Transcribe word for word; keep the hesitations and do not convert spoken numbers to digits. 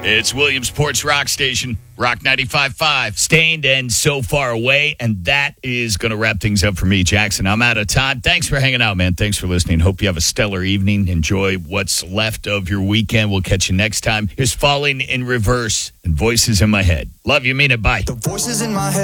It's Williamsport's Rock Station, Rock ninety-five point five, Stained and So Far Away, and that is going to wrap things up for me, Jackson. I'm out of time. Thanks for hanging out, man. Thanks for listening. Hope you have a stellar evening. Enjoy what's left of your weekend. We'll catch you next time. Here's Falling in Reverse and Voices in My Head. Love you, mean it. Bye. The voices in my head.